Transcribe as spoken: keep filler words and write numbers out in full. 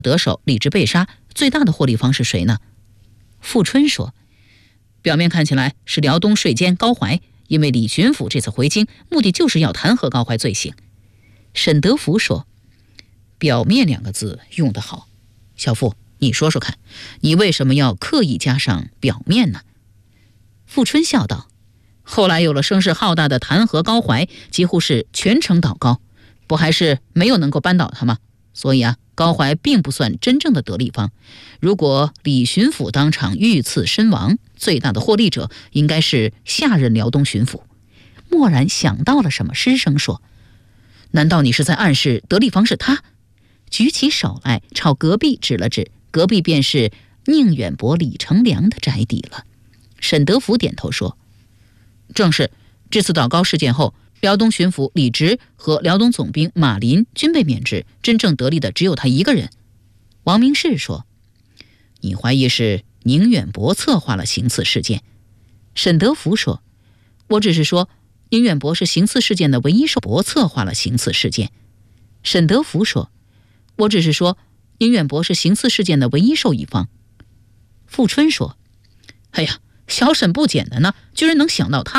得手，李直被杀，最大的获利方是谁呢？富春说，表面看起来是辽东税监高怀，因为李巡抚这次回京，目的就是要弹劾高怀罪行。沈德福说，表面两个字用得好，小傅，你说说看，你为什么要刻意加上表面呢？富春笑道，后来有了声势浩大的弹劾高怀，几乎是全城祷告，不还是没有能够扳倒他吗？所以啊，高怀并不算真正的得利方。如果李巡抚当场遇刺身亡，最大的获利者应该是下任辽东巡抚。蓦然想到了什么，失声说，难道你是在暗示得利方是他？举起手来朝隔壁指了指，隔壁便是宁远伯李成梁的宅邸了。沈德福点头说，正是，这次祷告事件后，辽东巡抚李直和辽东总兵马林均被免职，真正得利的只有他一个人。王明士说，你怀疑是宁远伯策划了行刺事件？沈德福说，我只是说宁远伯是行刺事件的唯一受伯策划了行刺事件。沈德福说，我只是说宁远伯是行刺事件的唯一受益方。富春说，哎呀，小沈不简单呢，居然能想到他